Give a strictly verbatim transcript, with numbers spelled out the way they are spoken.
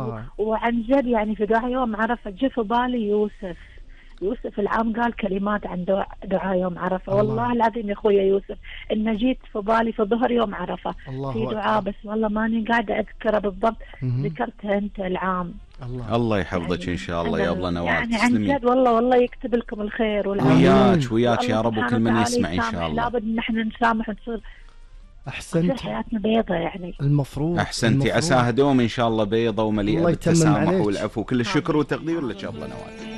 الله. وعن جد يعني في دعاء يوم عرفة جه في بالي يوسف. يوسف العام قال كلمات عن دعاء, دعاء يوم عرفة. الله. والله العظيم يا اخويا يوسف ان جيت في بالي في ظهر يوم عرفة الله في دعاء، أكبر. بس والله ماني قاعدة اذكره بالضبط. مهم. ذكرتها انت العام. الله. الله يحفظك يعني إن شاء الله يا أبلة نوال. يعني عن تسلمين. جد والله والله يكتب لكم الخير والعافية. وياك وياك والله يا رب، سبحانه وكل من وتعالى يسمع إن شاء يسامح. الله. لابد ان احنا نسامح ونصير أحسنت. تصير حياتنا بيضة يعني. المفروض أحسنتي، المفروض. عساها دوم إن شاء الله بيضة ومليئة الله يتمم بالتسامح عليك. والعفو. كل الشكر والتقدير لك يا أبلة نوال.